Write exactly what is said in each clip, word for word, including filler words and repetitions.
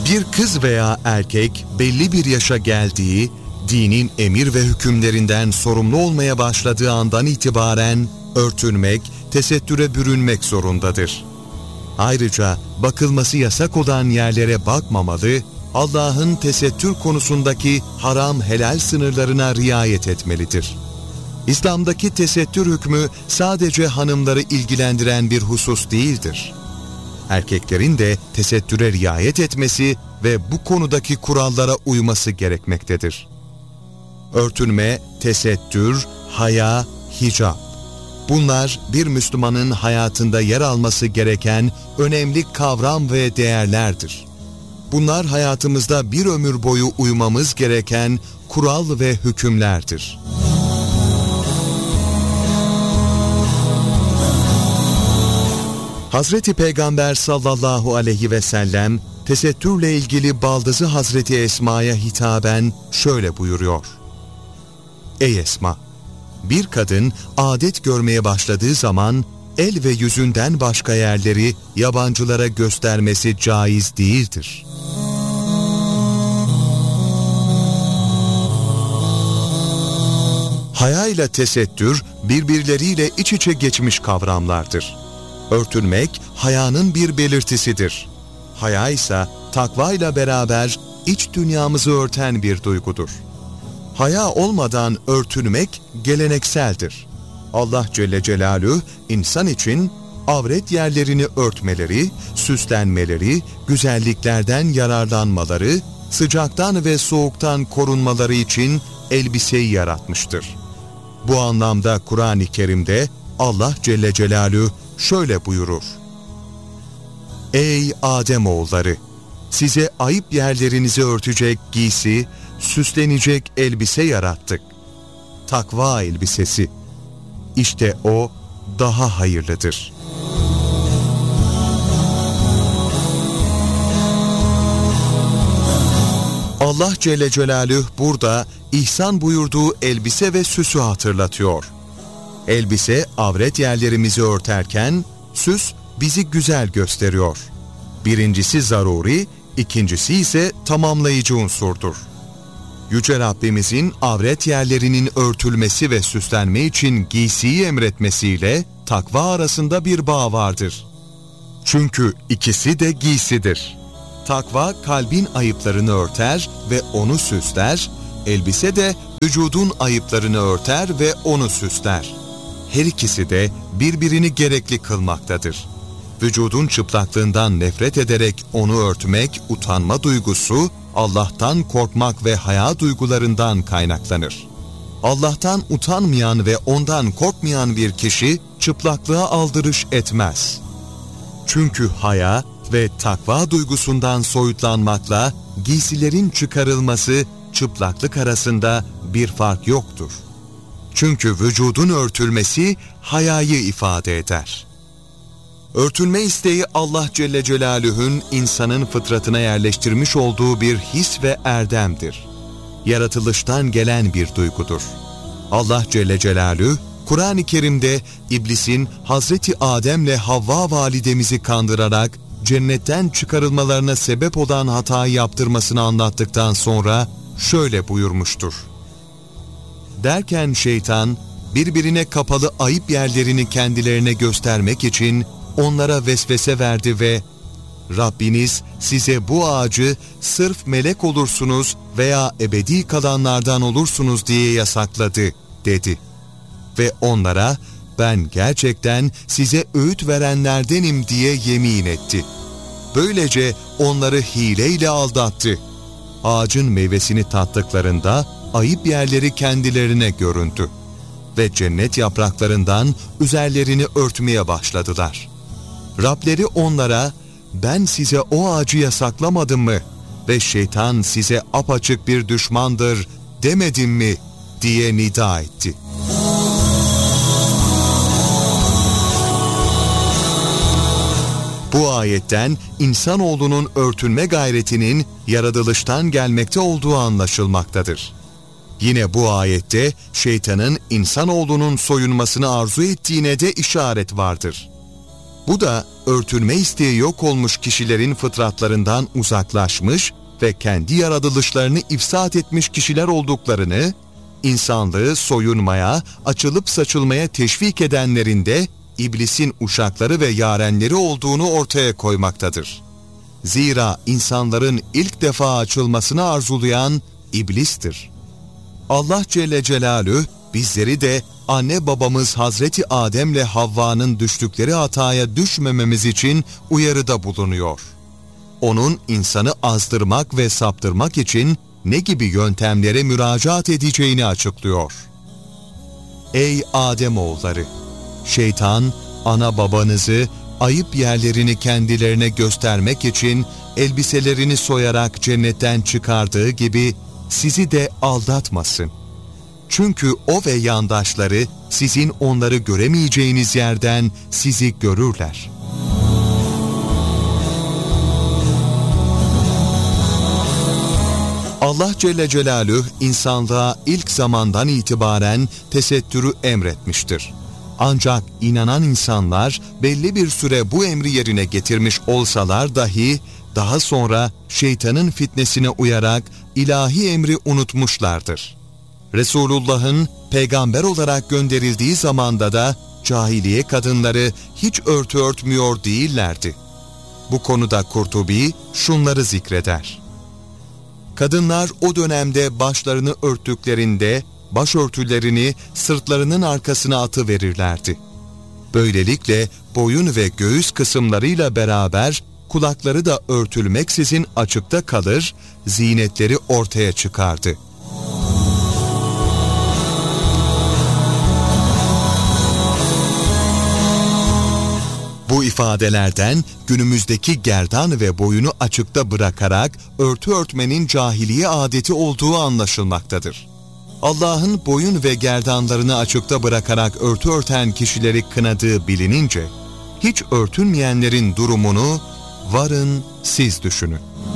Bir kız veya erkek belli bir yaşa geldiği, dinin emir ve hükümlerinden sorumlu olmaya başladığı andan itibaren örtünmek, tesettüre bürünmek zorundadır. Ayrıca bakılması yasak olan yerlere bakmamalı, Allah'ın tesettür konusundaki haram helal sınırlarına riayet etmelidir. İslam'daki tesettür hükmü sadece hanımları ilgilendiren bir husus değildir. Erkeklerin de tesettüre riayet etmesi ve bu konudaki kurallara uyması gerekmektedir. Örtünme, tesettür, haya, hicap. Bunlar bir Müslümanın hayatında yer alması gereken önemli kavram ve değerlerdir. Bunlar hayatımızda bir ömür boyu uymamız gereken kural ve hükümlerdir. Hazreti Peygamber sallallahu aleyhi ve sellem tesettürle ilgili baldızı Hazreti Esma'ya hitaben şöyle buyuruyor. Ey Esma! Bir kadın adet görmeye başladığı zaman el ve yüzünden başka yerleri yabancılara göstermesi caiz değildir. Haya ile tesettür birbirleriyle iç içe geçmiş kavramlardır. Örtünmek hayanın bir belirtisidir. Haya ise takva ile beraber iç dünyamızı örten bir duygudur. Haya olmadan örtünmek gelenekseldir. Allah Celle Celaluhu insan için avret yerlerini örtmeleri, süslenmeleri, güzelliklerden yararlanmaları, sıcaktan ve soğuktan korunmaları için elbiseyi yaratmıştır. Bu anlamda Kur'an-ı Kerim'de Allah Celle Celaluhu şöyle buyurur. Ey Ademoğulları! Size ayıp yerlerinizi örtecek giysi, süslenecek elbise yarattık. Takva elbisesi. İşte o daha hayırlıdır. Allah Celle Celaluhu burada ihsan buyurduğu elbise ve süsü hatırlatıyor. Elbise avret yerlerimizi örterken süs bizi güzel gösteriyor. Birincisi zaruri, ikincisi ise tamamlayıcı unsurdur. Yüce Rabbimizin avret yerlerinin örtülmesi ve süslenme için giysiyi emretmesiyle takva arasında bir bağ vardır. Çünkü ikisi de giysidir. Takva kalbin ayıplarını örter ve onu süsler, elbise de vücudun ayıplarını örter ve onu süsler. Her ikisi de birbirini gerekli kılmaktadır. Vücudun çıplaklığından nefret ederek onu örtmek, utanma duygusu, Allah'tan korkmak ve haya duygularından kaynaklanır. Allah'tan utanmayan ve ondan korkmayan bir kişi çıplaklığa aldırış etmez. Çünkü haya ve takva duygusundan soyutlanmakla giysilerin çıkarılması, çıplaklık arasında bir fark yoktur. Çünkü vücudun örtülmesi hayayı ifade eder. Örtünme isteği Allah Celle Celaluhu'nun insanın fıtratına yerleştirmiş olduğu bir his ve erdemdir. Yaratılıştan gelen bir duygudur. Allah Celle Celaluhu, Kur'an-ı Kerim'de iblisin Hazreti Adem'le Havva validemizi kandırarak cennetten çıkarılmalarına sebep olan hatayı yaptırmasını anlattıktan sonra şöyle buyurmuştur. Derken şeytan, birbirine kapalı ayıp yerlerini kendilerine göstermek için onlara vesvese verdi ve Rabbiniz size bu ağacı sırf melek olursunuz veya ebedi kalanlardan olursunuz diye yasakladı dedi. Ve onlara ben gerçekten size öğüt verenlerdenim diye yemin etti. Böylece onları hileyle aldattı. Ağacın meyvesini tattıklarında ayıp yerleri kendilerine göründü. Ve cennet yapraklarından üzerlerini örtmeye başladılar. Rableri onlara ben size o ağacı yasaklamadım mı ve şeytan size apaçık bir düşmandır demedim mi diye nida etti. Bu ayetten insanoğlunun örtünme gayretinin yaratılıştan gelmekte olduğu anlaşılmaktadır. Yine bu ayette şeytanın insanoğlunun soyunmasını arzu ettiğine de işaret vardır. Bu da örtünme isteği yok olmuş kişilerin fıtratlarından uzaklaşmış ve kendi yaratılışlarını ifsad etmiş kişiler olduklarını, insanlığı soyunmaya, açılıp saçılmaya teşvik edenlerin de iblisin uşakları ve yarenleri olduğunu ortaya koymaktadır. Zira insanların ilk defa açılmasını arzulayan iblistir. Allah Celle Celaluhu bizleri de anne babamız Hazreti Adem'le Havva'nın düştükleri hataya düşmememiz için uyarıda bulunuyor. Onun insanı azdırmak ve saptırmak için ne gibi yöntemlere müracaat edeceğini açıklıyor. Ey Ademoğulları! Şeytan, ana babanızı ayıp yerlerini kendilerine göstermek için elbiselerini soyarak cennetten çıkardığı gibi sizi de aldatmasın. Çünkü o ve yandaşları sizin onları göremeyeceğiniz yerden sizi görürler. Allah Celle Celaluhu insanlığa ilk zamandan itibaren tesettürü emretmiştir. Ancak inanan insanlar belli bir süre bu emri yerine getirmiş olsalar dahi daha sonra şeytanın fitnesine uyarak ilahi emri unutmuşlardır. Resulullah'ın peygamber olarak gönderildiği zamanda da cahiliye kadınları hiç örtü örtmüyor değillerdi. Bu konuda Kurtubi şunları zikreder. Kadınlar o dönemde başlarını örttüklerinde başörtülerini sırtlarının arkasına atıverirlerdi. Böylelikle boyun ve göğüs kısımlarıyla beraber kulakları da örtülmeksizin açıkta kalır, zinetleri ortaya çıkardı. Bu ifadelerden günümüzdeki gerdan ve boyunu açıkta bırakarak örtü örtmenin cahiliye adeti olduğu anlaşılmaktadır. Allah'ın boyun ve gerdanlarını açıkta bırakarak örtü örten kişileri kınadığı bilinince, hiç örtünmeyenlerin durumunu varın siz düşünün.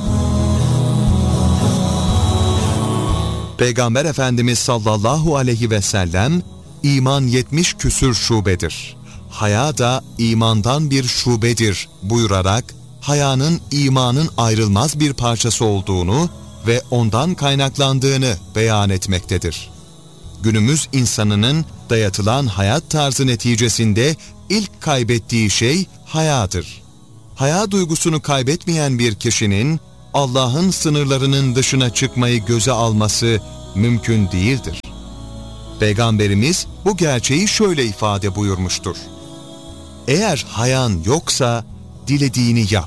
Peygamber Efendimiz sallallahu aleyhi ve sellem, iman yetmiş küsür şubedir. Haya da imandan bir şubedir buyurarak, hayanın imanın ayrılmaz bir parçası olduğunu ve ondan kaynaklandığını beyan etmektedir. Günümüz insanının dayatılan hayat tarzı neticesinde ilk kaybettiği şey hayadır. Haya duygusunu kaybetmeyen bir kişinin Allah'ın sınırlarının dışına çıkmayı göze alması mümkün değildir. Peygamberimiz bu gerçeği şöyle ifade buyurmuştur. Eğer hayan yoksa dilediğini yap.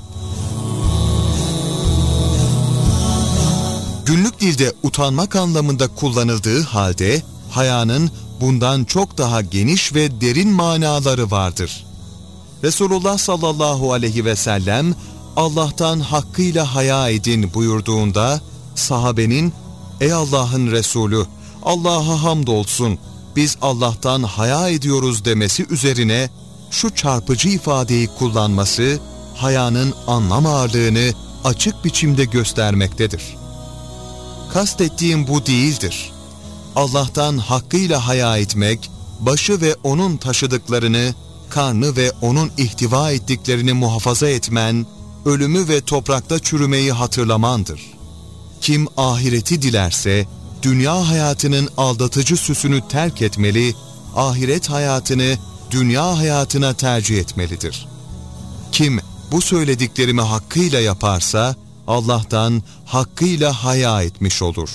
Günlük dilde utanmak anlamında kullanıldığı halde hayanın bundan çok daha geniş ve derin manaları vardır. Resulullah sallallahu aleyhi ve sellem Allah'tan hakkıyla haya edin buyurduğunda sahabenin ey Allah'ın Resulü Allah'a hamdolsun biz Allah'tan haya ediyoruz demesi üzerine şu çarpıcı ifadeyi kullanması hayanın anlam ağırlığını açık biçimde göstermektedir. Kastettiğim bu değildir. Allah'tan hakkıyla haya etmek, başı ve onun taşıdıklarını, karnı ve onun ihtiva ettiklerini muhafaza etmen, ölümü ve toprakta çürümeyi hatırlamandır. Kim ahireti dilerse, dünya hayatının aldatıcı süsünü terk etmeli, ahiret hayatını dünya hayatına tercih etmelidir. Kim bu söylediklerimi hakkıyla yaparsa, Allah'tan hakkıyla haya etmiş olur.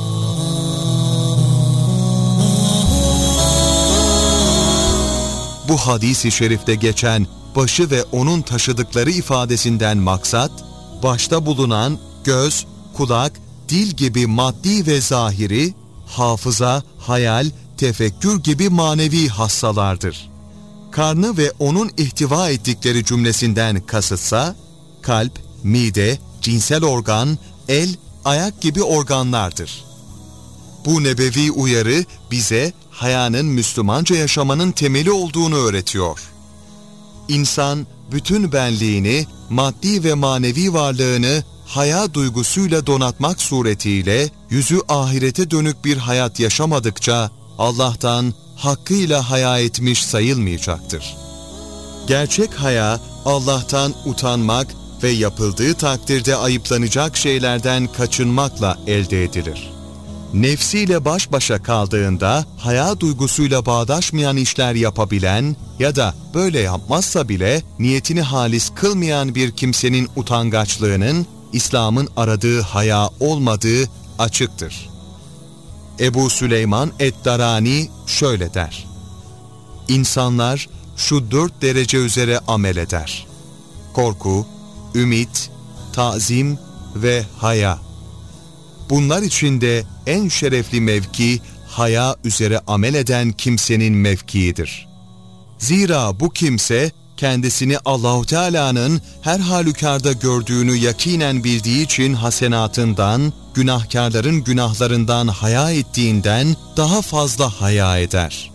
Bu hadis-i şerifte geçen başı ve onun taşıdıkları ifadesinden maksat, başta bulunan göz, kulak, dil gibi maddi ve zahiri, hafıza, hayal, tefekkür gibi manevi hassalardır. Karnı ve onun ihtiva ettikleri cümlesinden kasıtsa, kalp, mide, cinsel organ, el, ayak gibi organlardır. Bu nebevi uyarı bize hayanın Müslümanca yaşamanın temeli olduğunu öğretiyor. İnsan bütün benliğini, maddi ve manevi varlığını haya duygusuyla donatmak suretiyle yüzü ahirete dönük bir hayat yaşamadıkça Allah'tan hakkıyla haya etmiş sayılmayacaktır. Gerçek haya, Allah'tan utanmak ve yapıldığı takdirde ayıplanacak şeylerden kaçınmakla elde edilir. Nefsiyle baş başa kaldığında haya duygusuyla bağdaşmayan işler yapabilen ya da böyle yapmazsa bile niyetini halis kılmayan bir kimsenin utangaçlığının İslam'ın aradığı haya olmadığı açıktır. Ebu Süleyman Eddarani şöyle der: İnsanlar şu dört derece üzere amel eder: korku, ümit, tazim ve haya. Bunlar içinde en şerefli mevki, haya üzere amel eden kimsenin mevkiidir. Zira bu kimse, kendisini Allah-u Teala'nın her halükarda gördüğünü yakinen bildiği için hasenatından, günahkarların günahlarından haya ettiğinden daha fazla haya eder.